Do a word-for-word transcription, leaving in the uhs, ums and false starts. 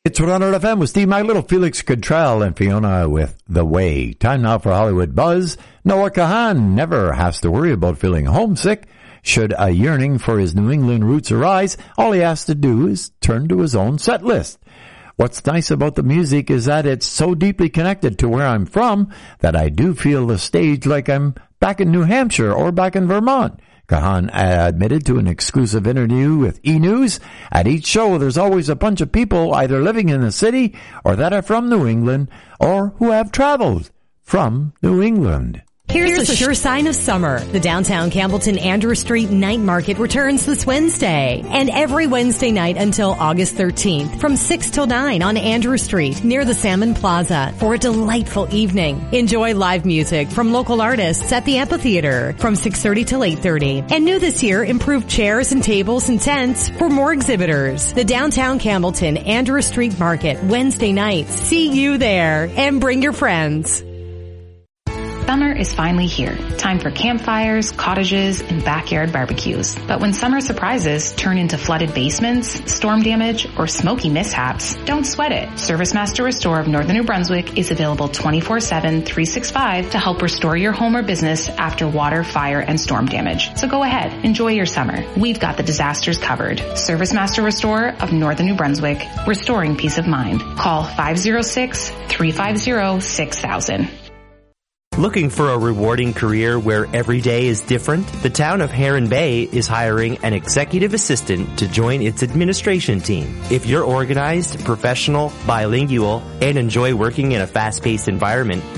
It's one hundred F M with Steve Little, Felix Cottrell, and Fiona with The Way. Time now for Hollywood Buzz. Noah Kahan never has to worry about feeling homesick. Should a yearning for his New England roots arise, all he has to do is turn to his own set list. What's nice about the music is that it's so deeply connected to where I'm from that I do feel the stage like I'm back in New Hampshire or back in Vermont. Kahan admitted to an exclusive interview with E! News. At each show, there's always a bunch of people either living in the city or that are from New England or who have traveled from New England. Here's a sure sign of summer. The downtown Campbellton Andrew Street Night Market returns this Wednesday. And every Wednesday night until August thirteenth from six till nine on Andrew Street near the Salmon Plaza for a delightful evening. Enjoy live music from local artists at the amphitheater from six thirty till eight thirty. And new this year, improved chairs and tables and tents for more exhibitors. The downtown Campbellton Andrew Street Market Wednesday nights. See you there and bring your friends. Summer is finally here. Time for campfires, cottages, and backyard barbecues. But when summer surprises turn into flooded basements, storm damage, or smoky mishaps, don't sweat it. ServiceMaster Restore of Northern New Brunswick is available twenty-four seven, three sixty-five to help restore your home or business after water, fire, and storm damage. So go ahead, enjoy your summer. We've got the disasters covered. ServiceMaster Restore of Northern New Brunswick, restoring peace of mind. Call five oh six, three five oh, six thousand. Looking for a rewarding career where every day is different? The town of Heron Bay is hiring an executive assistant to join its administration team. If you're organized, professional, bilingual, and enjoy working in a fast-paced environment,